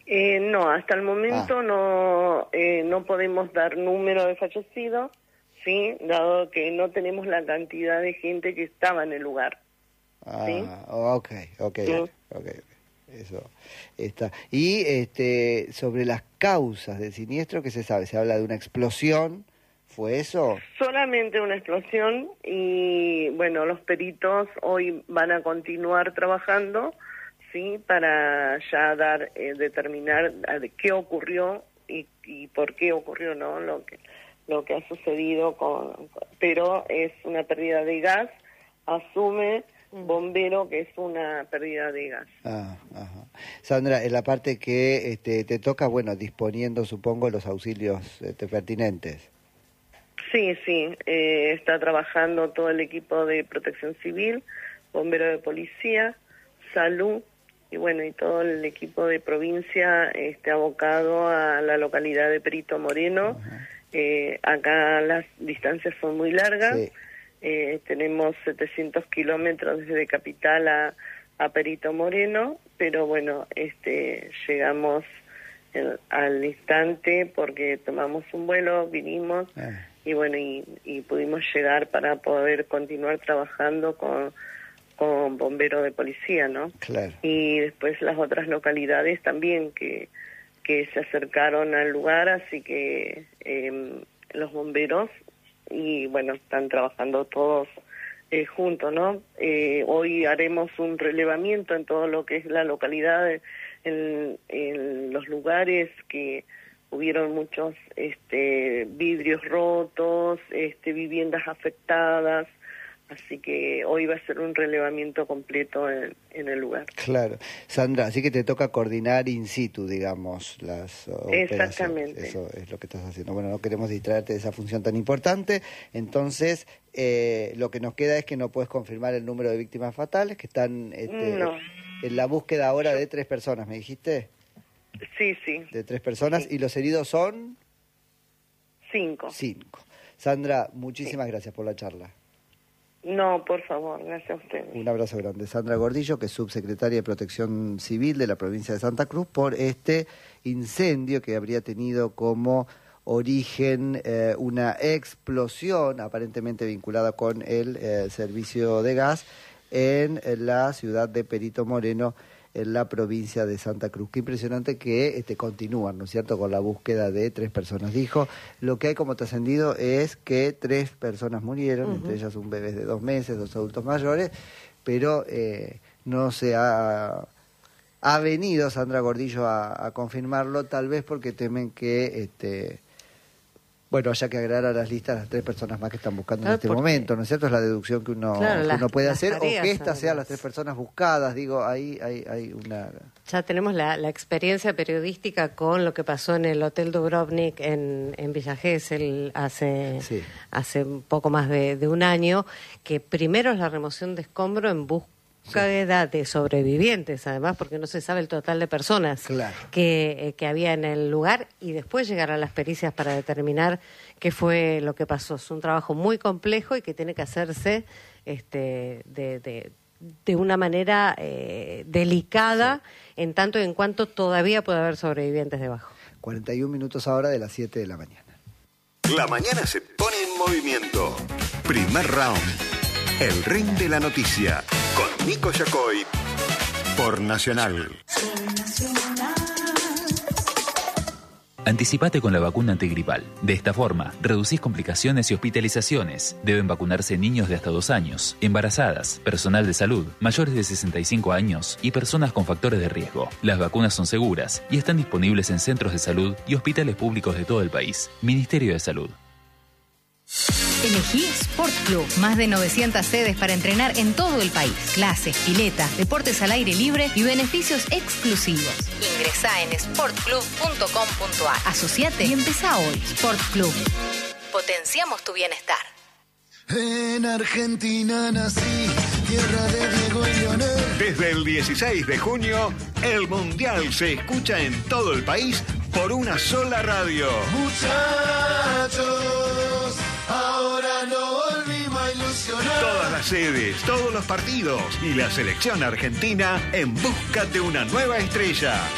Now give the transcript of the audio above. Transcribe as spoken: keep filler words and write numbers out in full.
Eh, no, hasta el momento Ah. no eh, no podemos dar número de fallecidos, sí, dado que no tenemos la cantidad de gente que estaba en el lugar. Ah, ¿Sí? ok, ok, Sí. ok, ok. Eso está. Y este, sobre las causas del siniestro, ¿qué se sabe? ¿Se habla de una explosión? ¿Fue eso? Solamente una explosión y, bueno, los peritos hoy van a continuar trabajando, sí, para ya dar, eh, determinar de qué ocurrió y, y por qué ocurrió, ¿no? Lo que lo que ha sucedido con, pero es una pérdida de gas, asume bombero que es una pérdida de gas. Ah, ajá. Sandra, en la parte que este, te toca, bueno, disponiendo, supongo, los auxilios este, pertinentes. Sí, sí, eh, está trabajando todo el equipo de protección civil, bombero de policía, salud y bueno, y todo el equipo de provincia este, abocado a la localidad de Perito Moreno. Eh, acá las distancias son muy largas, Sí. eh, tenemos setecientos kilómetros desde Capital a, a Perito Moreno, pero bueno, este, llegamos el, al instante porque tomamos un vuelo, vinimos. Ah. Y bueno, y, y pudimos llegar para poder continuar trabajando con, con bomberos de policía, ¿no? Claro. Y después las otras localidades también que, que se acercaron al lugar, así que eh, los bomberos, y bueno, están trabajando todos eh, juntos, ¿no? Eh, hoy haremos un relevamiento en todo lo que es la localidad, en, en los lugares que hubieron muchos este, vidrios rotos, este, viviendas afectadas, así que hoy va a ser un relevamiento completo en, en el lugar. Claro. Sandra, así que te toca coordinar in situ, digamos, las operaciones. Exactamente. Eso es lo que estás haciendo. Bueno, no queremos distraerte de esa función tan importante, entonces eh, lo que nos queda es que no puedes confirmar el número de víctimas fatales, que están este, No. en la búsqueda ahora de tres personas, ¿me dijiste? Sí, sí. De tres personas, Sí. y los heridos son Cinco. cinco. Sandra, muchísimas sí. gracias por la charla. No, por favor, gracias a ustedes. Un abrazo grande. Sandra Gordillo, que es subsecretaria de Protección Civil de la provincia de Santa Cruz, por este incendio que habría tenido como origen eh, una explosión aparentemente vinculada con el eh, servicio de gas en la ciudad de Perito Moreno, en la provincia de Santa Cruz. Qué impresionante que este, continúan, ¿no es cierto?, con la búsqueda de tres personas. Dijo, lo que hay como trascendido es que tres personas murieron, uh-huh. entre ellas un bebé de dos meses, dos adultos mayores, pero eh, no se ha, ha venido Sandra Gordillo a, a confirmarlo, tal vez porque temen que... este Bueno, haya que agregar a las listas las tres personas más que están buscando claro, en este porque... momento, ¿no es cierto? Es la deducción que uno, claro, que las, uno puede hacer, o que estas sean las además. tres personas buscadas, digo, ahí hay, hay una... Ya tenemos la, la experiencia periodística con lo que pasó en el Hotel Dubrovnik en, en Villa Gesell hace, sí. hace un poco más de, de un año, que primero es la remoción de escombro en busca búsqueda de sobrevivientes, además, porque no se sabe el total de personas claro. que, eh, que había en el lugar, y después llegar a las pericias para determinar qué fue lo que pasó. Es un trabajo muy complejo y que tiene que hacerse este, de, de, de una manera eh, delicada, sí. en tanto y en cuanto todavía puede haber sobrevivientes debajo. cuarenta y un minutos ahora de las siete de la mañana. La mañana se pone en movimiento. Primer round. El ring de la noticia, con Nico Yacoy, por Nacional. Anticipate con la vacuna antigripal. De esta forma, reducís complicaciones y hospitalizaciones. Deben vacunarse niños de hasta dos años, embarazadas, personal de salud, mayores de sesenta y cinco años y personas con factores de riesgo. Las vacunas son seguras y están disponibles en centros de salud y hospitales públicos de todo el país. Ministerio de Salud. Elegí Sport Club. Más de novecientas sedes para entrenar en todo el país. Clases, piletas, deportes al aire libre y beneficios exclusivos. Ingresá en sport club punto com punto a r. Asociate y empezá hoy. Sport Club. Potenciamos tu bienestar. En Argentina nací, tierra de Diego y Leonel. Desde el dieciséis de junio, el Mundial se escucha en todo el país por una sola radio. Muchachos, ahora no volvimos a ilusionar. Todas las sedes, todos los partidos y la selección argentina en busca de una nueva estrella.